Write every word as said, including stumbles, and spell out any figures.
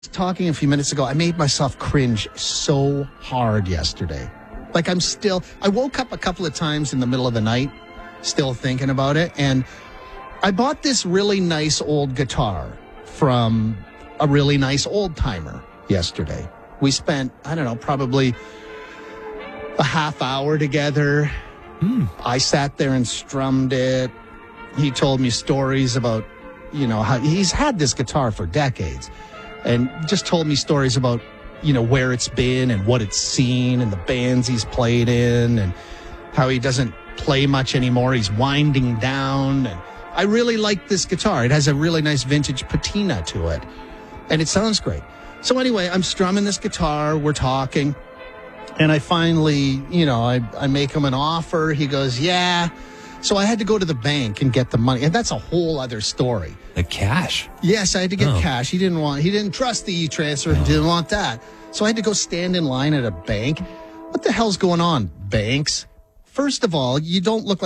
Talking a few minutes ago, I made myself cringe so hard yesterday. Like I'm still, I woke up a couple of times in the middle of the night, still thinking about it. And I bought this really nice old guitar from a really nice old timer yesterday. We spent, I don't know, probably a half hour together. Mm. I sat there and strummed it. He told me stories about, you know, how he's had this guitar for decades. And just told me stories about, you know, where it's been and what it's seen and the bands he's played in and how he doesn't play much anymore. He's winding down. And I really like this guitar. It has a really nice vintage patina to it. And it sounds great. So anyway, I'm strumming this guitar. We're talking. And I finally, you know, I, I make him an offer. He goes, yeah. So I had to go to the bank and get the money. And that's a whole other story. The cash? Yes, I had to get oh. cash. He didn't want, he didn't trust the e-transfer. He didn't want that. So I had to go stand in line at a bank. What the hell's going on, banks? First of all, you don't look like